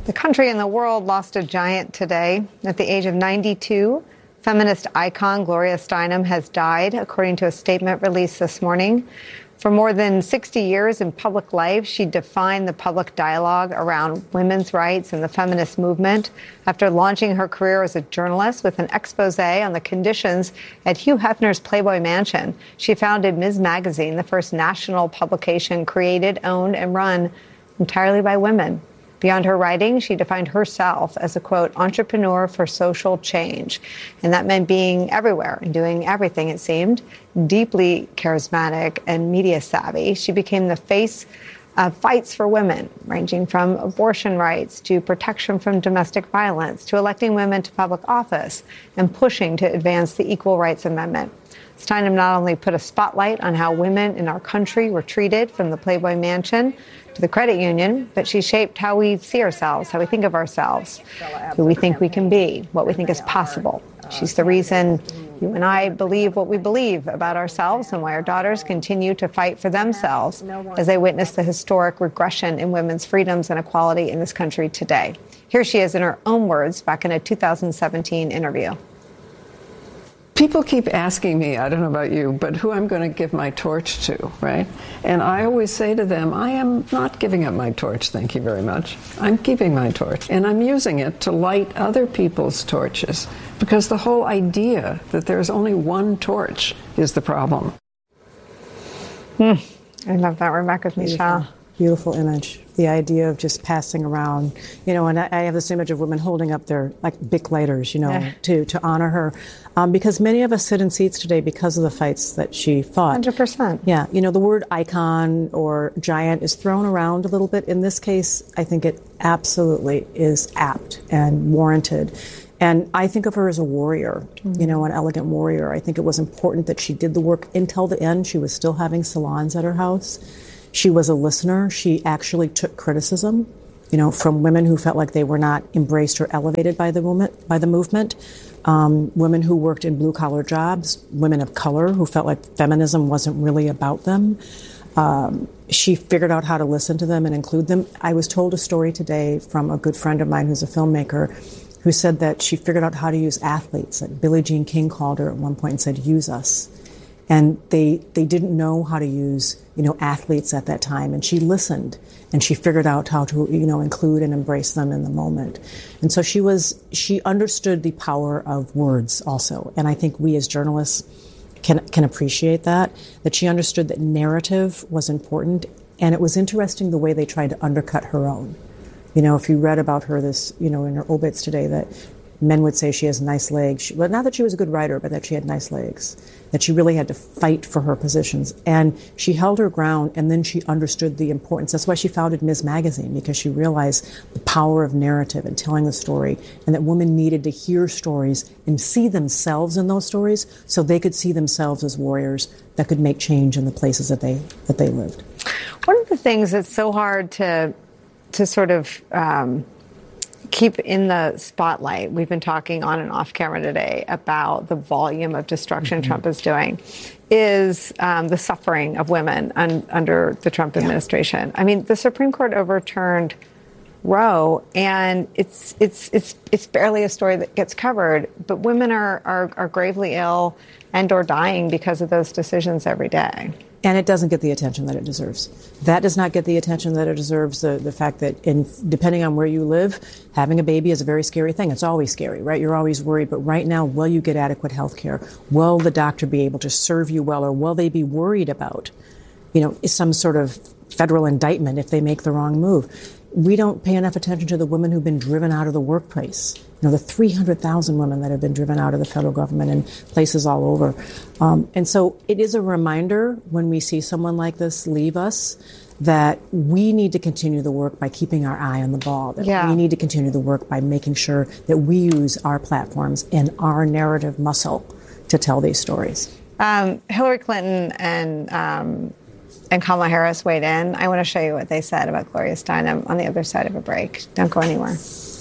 The country and the world lost a giant today. At the age of 92, feminist icon Gloria Steinem has died, according to a statement released this morning. For more than 60 years in public life, she defined the public dialogue around women's rights and the feminist movement. After launching her career as a journalist with an expose on the conditions at Hugh Hefner's Playboy Mansion, she founded Ms. Magazine, the first national publication created, owned, and run entirely by women. Beyond her writing, she defined herself as a, quote, entrepreneur for social change. And that meant being everywhere and doing everything, it seemed. Deeply charismatic and media savvy, she became the face of fights for women, ranging from abortion rights to protection from domestic violence to electing women to public office and pushing to advance the Equal Rights Amendment. Steinem not only put a spotlight on how women in our country were treated, from the Playboy Mansion to the credit union, but she shaped how we see ourselves, how we think of ourselves, who we think we can be, what we think is possible. She's the reason you and I believe what we believe about ourselves and why our daughters continue to fight for themselves as they witness the historic regression in women's freedoms and equality in this country today. Here she is in her own words back in a 2017 interview. People keep asking me, I don't know about you, but who I'm going to give my torch to, right? And I always say to them, I am not giving up my torch, thank you very much. I'm keeping my torch, and I'm using it to light other people's torches, because the whole idea that there's only one torch is the problem. I love that. We're back with Michelle. Beautiful image. The idea of just passing around, and I have this image of women holding up their Bic lighters, to honor her. Because many of us sit in seats today because of the fights that she fought. 100%. Yeah. The word icon or giant is thrown around a little bit. In this case, I think it absolutely is apt and warranted. And I think of her as a warrior, an elegant warrior. I think it was important that she did the work until the end. She was still having salons at her house. She was a listener. She actually took criticism, from women who felt like they were not embraced or elevated by the movement. Women who worked in blue-collar jobs, women of color who felt like feminism wasn't really about them. She figured out how to listen to them and include them. I was told a story today from a good friend of mine who's a filmmaker who said that she figured out how to use athletes. Like Billie Jean King called her at one point and said, use us. And they didn't know how to use, athletes at that time. And she listened and she figured out how to, include and embrace them in the moment. And so she understood the power of words also. And I think we as journalists can appreciate that she understood that narrative was important. And it was interesting the way they tried to undercut her own. If you read about her in her obits today, that men would say she has nice legs. Well, not that she was a good writer, but that she had nice legs, that she really had to fight for her positions. And she held her ground, and then she understood the importance. That's why she founded Ms. Magazine, because she realized the power of narrative and telling the story, and that women needed to hear stories and see themselves in those stories so they could see themselves as warriors that could make change in the places that they lived. One of the things that's so hard to sort of keep in the spotlight, we've been talking on and off camera today about the volume of destruction Trump is doing, is the suffering of women under the Trump administration. I mean, the Supreme Court overturned Roe, and it's barely a story that gets covered, but women are gravely ill and or dying because of those decisions every day. And it doesn't get the attention that it deserves. That does not get the attention that it deserves. The fact that, depending on where you live, having a baby is a very scary thing. It's always scary, right? You're always worried. But right now, will you get adequate health care? Will the doctor be able to serve you well? Or will they be worried about, some sort of federal indictment if they make the wrong move? We don't pay enough attention to the women who've been driven out of the workplace. The 300,000 women that have been driven out of the federal government in places all over. And so it is a reminder when we see someone like this leave us that we need to continue the work by keeping our eye on the ball. That we need to continue the work by making sure that we use our platforms and our narrative muscle to tell these stories. Hillary Clinton and Kamala Harris weighed in. I want to show you what they said about Gloria Steinem on the other side of a break. Don't go anywhere.